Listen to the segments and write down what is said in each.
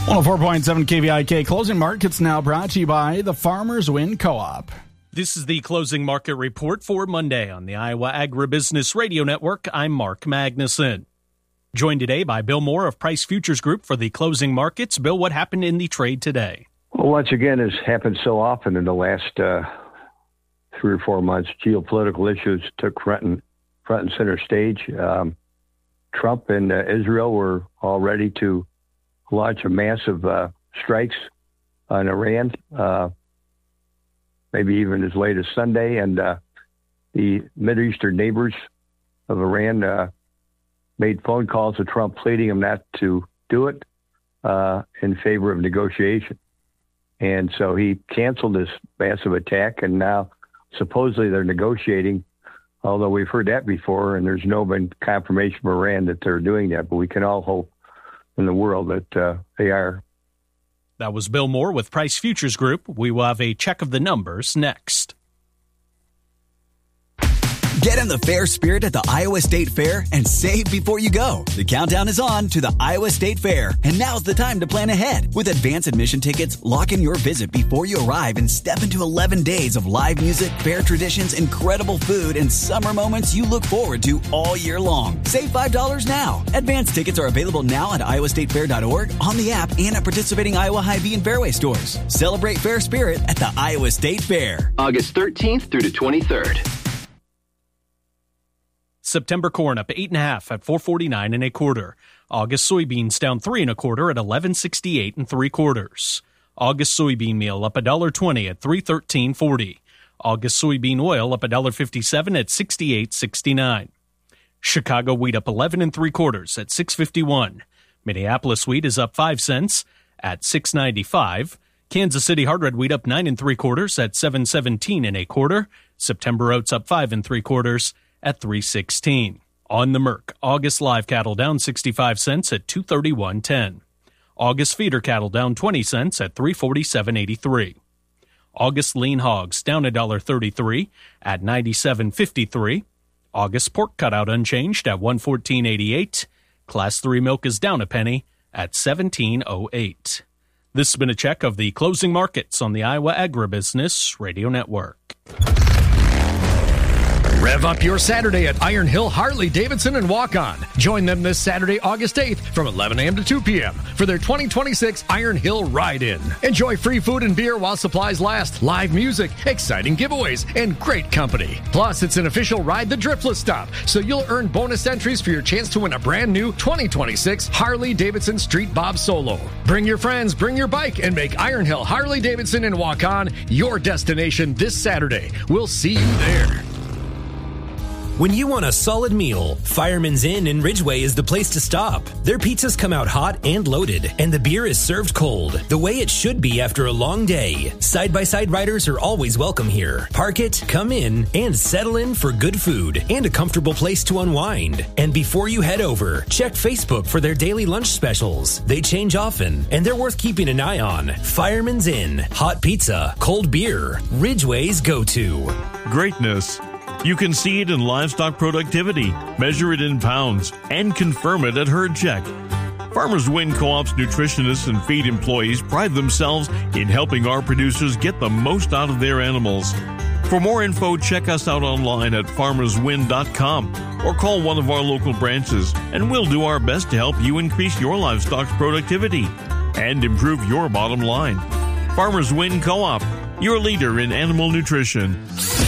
104.7 KVIK Closing Markets now brought to you by the Farmers Win Co-op. This is the Closing Market Report for Monday on the Iowa Agribusiness Radio Network. I'm Mark Magnuson. Joined today by Bill Moore of Price Futures Group for the Closing Markets. Bill, what happened in the trade today? Well, once again, as happened so often in the last 3 or 4 months, geopolitical issues took front and center stage. Trump and Israel were all ready to launch a massive strikes on Iran, maybe even as late as Sunday. And the Mideastern neighbors of Iran made phone calls to Trump pleading him not to do it in favor of negotiation. And so he canceled this massive attack, and now supposedly they're negotiating, although we've heard that before, and there's no been confirmation from Iran that they're doing that, but we can all hope in the world that they are. That was Bill Moore with Price Futures Group. We will have a check of the numbers next. Get in the fair spirit at the Iowa State Fair and save before you go. The countdown is on to the Iowa State Fair, and now's the time to plan ahead. With advance admission tickets, lock in your visit before you arrive and step into 11 days of live music, fair traditions, incredible food, and summer moments you look forward to all year long. Save $5 now. Advance tickets are available now at iowastatefair.org, on the app, and at participating Iowa Hy-Vee and Fairway stores. Celebrate fair spirit at the Iowa State Fair. August 13th through the 23rd. September corn up 8.5 at $4.49 1/4. August soybeans down 3 1/4 at $11.68 3/4. August soybean meal up $1.20 at $3.1340. August soybean oil up $1.57 at $68.69. Chicago wheat up 11 3/4 at $6.51. Minneapolis wheat is up 5 cents at $6.95. Kansas City hard red wheat up 9 3/4 at $7.17 1/4. September oats up 5 3/4 at $3.16. On the Merc, August live cattle down 65 cents at $231.10. August feeder cattle down 20 cents at $347.83. August lean hogs down $1.33 at $97.53. August pork cutout unchanged at $114.88. Class 3 milk is down a penny at $17.08. This has been a check of the closing markets on the Iowa Agribusiness Radio Network. Rev up your Saturday at Iron Hill Harley Davidson and Walk On. Join them this Saturday, August 8th from 11 a.m. to 2 p.m. for their 2026 Iron Hill Ride-In. Enjoy free food and beer while supplies last, live music, exciting giveaways, and great company. Plus, it's an official Ride the Driftless stop, so you'll earn bonus entries for your chance to win a brand new 2026 Harley Davidson Street Bob Solo. Bring your friends, bring your bike, and make Iron Hill Harley Davidson and Walk On your destination this Saturday. We'll see you there. When you want a solid meal, Fireman's Inn in Ridgeway is the place to stop. Their pizzas come out hot and loaded, and the beer is served cold, the way it should be after a long day. Side-by-side riders are always welcome here. Park it, come in, and settle in for good food and a comfortable place to unwind. And before you head over, check Facebook for their daily lunch specials. They change often, and they're worth keeping an eye on. Fireman's Inn, hot pizza, cold beer, Ridgeway's go-to. Greatness. You can see it in livestock productivity, measure it in pounds, and confirm it at Herd Check. Farmers Win Co-op's nutritionists and feed employees pride themselves in helping our producers get the most out of their animals. For more info, check us out online at farmerswin.com or call one of our local branches, and we'll do our best to help you increase your livestock's productivity and improve your bottom line. Farmers Win Co-op, your leader in animal nutrition.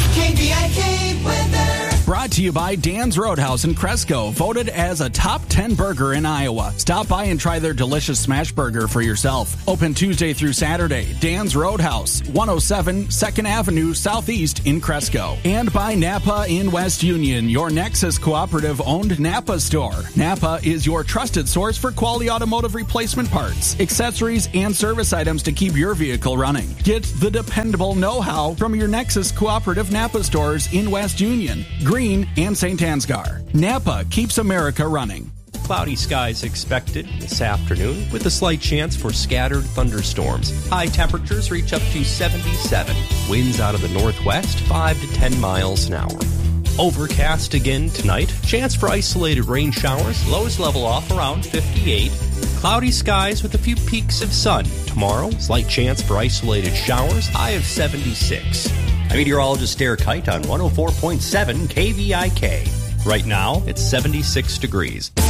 KVIK weather. Brought to you by Dan's Roadhouse in Cresco, voted as a top 10 burger in Iowa. Stop by and try their delicious smash burger for yourself. Open Tuesday through Saturday. Dan's Roadhouse, 107 2nd Avenue Southeast in Cresco. And by Napa in West Union, your Nexus Cooperative-owned Napa store. Napa is your trusted source for quality automotive replacement parts, accessories, and service items to keep your vehicle running. Get the dependable know-how from your Nexus Cooperative Napa stores in West Union, Green, and St. Ansgar. Napa keeps America running. Cloudy skies expected this afternoon with a slight chance for scattered thunderstorms. High temperatures reach up to 77. Winds out of the northwest 5 to 10 miles an hour. Overcast again tonight. Chance for isolated rain showers. Lows level off around 58. Cloudy skies with a few peaks of sun. Tomorrow, slight chance for isolated showers, high of 76. I'm meteorologist Derek Kite on 104.7 KVIK. Right now, it's 76 degrees.